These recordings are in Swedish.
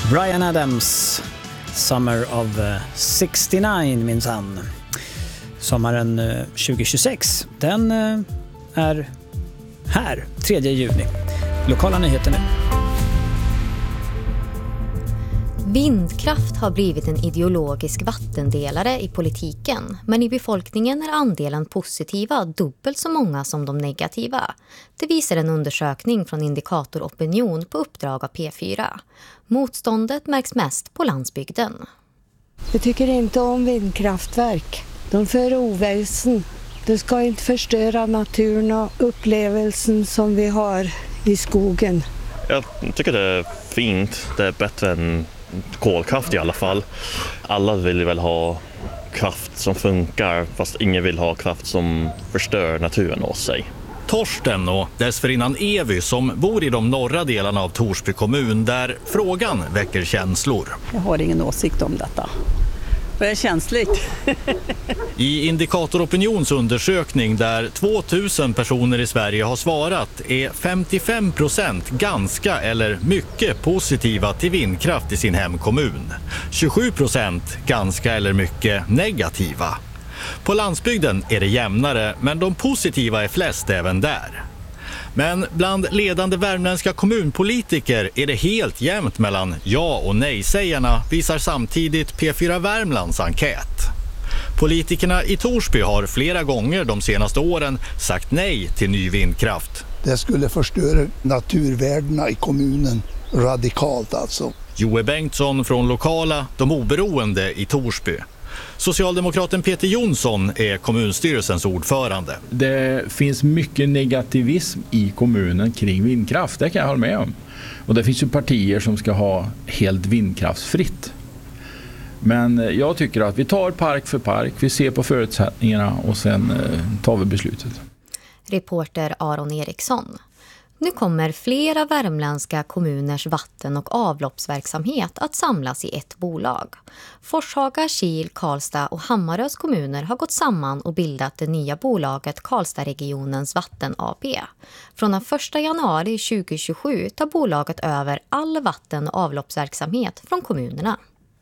Bryan Adams, Summer of 69 minsann. Sommaren 2026, den är här, 3 juni. Lokala nyheter nu. Vindkraft har blivit en ideologisk vattendelare i politiken, men i befolkningen är andelen positiva dubbelt så många som de negativa. Det visar en undersökning från Indikator Opinion på uppdrag av P4. Motståndet märks mest på landsbygden. Jag tycker inte om vindkraftverk. De för oväsen. Det ska inte förstöra naturen och upplevelsen som vi har i skogen. Jag tycker det är fint. Det är bättre än kolkraft i alla fall. Alla vill väl ha kraft som funkar, fast ingen vill ha kraft som förstör naturen åt sig. Torsten och dessförinnan Evy som bor i de norra delarna av Torsby kommun där frågan väcker känslor. Jag har ingen åsikt om detta. Det är känsligt. I Indikator Opinions undersökning där 2000 personer i Sverige har svarat är 55% ganska eller mycket positiva till vindkraft i sin hemkommun. 27% ganska eller mycket negativa. På landsbygden är det jämnare, men de positiva är flest även där. Men bland ledande värmländska kommunpolitiker är det helt jämnt mellan ja- och nej-sägarna, visar samtidigt P4 Värmlands enkät. Politikerna i Torsby har flera gånger de senaste åren sagt nej till ny vindkraft. Det skulle förstöra naturvärdena i kommunen radikalt alltså. Joe Bengtsson från lokala, de oberoende i Torsby. Socialdemokraten Peter Jonsson är kommunstyrelsens ordförande. Det finns mycket negativism i kommunen kring vindkraft, det kan jag hålla med om. Och det finns ju partier som ska ha helt vindkraftsfritt. Men jag tycker att vi tar park för park, vi ser på förutsättningarna och sen tar vi beslutet. Reporter Aron Eriksson. Nu kommer flera värmländska kommuners vatten- och avloppsverksamhet att samlas i ett bolag. Forshaga, Kil, Karlstad och Hammarös kommuner har gått samman och bildat det nya bolaget Karlstadregionens Vatten AB. Från den 1 januari 2027 tar bolaget över all vatten- och avloppsverksamhet från kommunerna.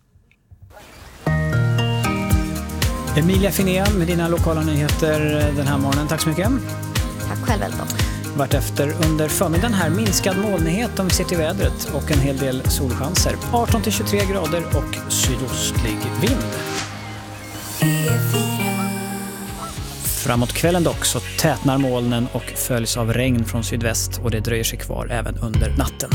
Emilia Finén med dina lokala nyheter den här morgonen. Tack så mycket. Tack själv, Elton. Vart efter under förmiddagen här minskad molnighet om vi ser till vädret och en hel del solchanser. 18-23 grader och sydostlig vind. Framåt kvällen dock så tätnar molnen och följs av regn från sydväst och det dröjer sig kvar även under natten.